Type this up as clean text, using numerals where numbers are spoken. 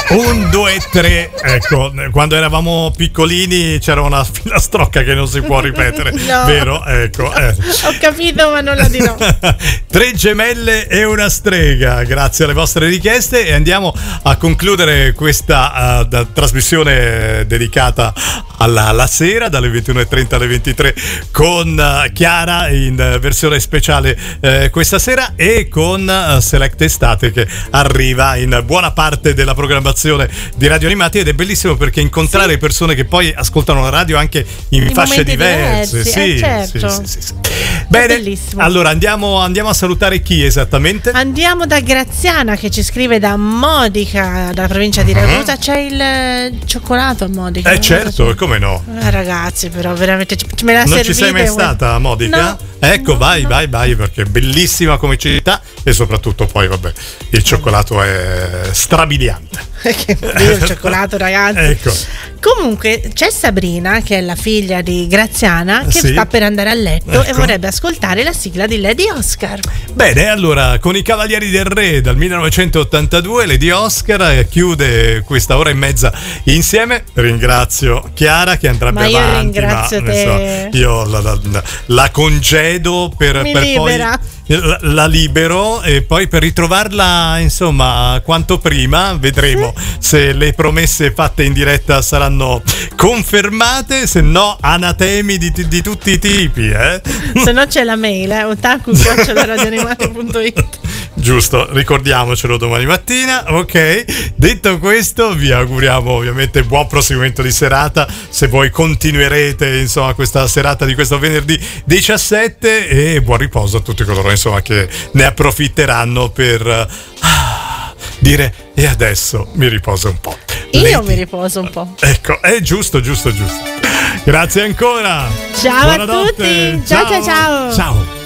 1, 2, 3. Ecco, quando eravamo piccolini c'era una filastrocca che non si può ripetere, no. Vero? Ecco. Ho capito, ma non la dirò. 3 gemelle e una strega, grazie alle vostre richieste, e andiamo a concludere questa trasmissione dedicata alla sera dalle 21:30 alle 23 con Chiara in versione speciale questa sera, e con Select Estate che arriva in buona parte della programmazione di Radio Animati, ed è bellissimo perché incontrare persone che poi ascoltano la radio anche in fasce diverse. Sì, certo. Sì. Bene, allora andiamo a salutare chi esattamente? Andiamo da Graziana che ci scrive da Modica, dalla provincia di Ragusa. C'è il cioccolato a Modica. Certo, come no? Ragazzi, però veramente me la servite. Non ci sei mai stata a Modica? No. Ecco, vai, perché è bellissima come città, e soprattutto poi, vabbè, il cioccolato è strabiliante. Che bello il cioccolato, ragazzi. Ecco. Comunque c'è Sabrina, che è la figlia di Graziana, che sta per andare a letto, e vorrebbe ascoltare la sigla di Lady Oscar. Bene, allora, con i Cavalieri del Re dal 1982, Lady Oscar chiude questa ora e mezza insieme. Ringrazio Chiara che andrà avanti. Io ringrazio te. Io la congedo per poi la libero, e poi per ritrovarla insomma quanto prima. Vedremo se le promesse fatte in diretta saranno confermate, se no anatemi di tutti i tipi, se no c'è la mail otaku@radioanimati.it. Giusto, ricordiamocelo domani mattina. Ok, detto questo vi auguriamo ovviamente buon proseguimento di serata, se voi continuerete insomma questa serata di questo venerdì 17, e buon riposo a tutti coloro insomma che ne approfitteranno per dire: e adesso mi riposo un po'. Io mi riposo un po'. Ecco, è giusto. Grazie ancora. Ciao Buonanotte. a tutti. Ciao. Ciao.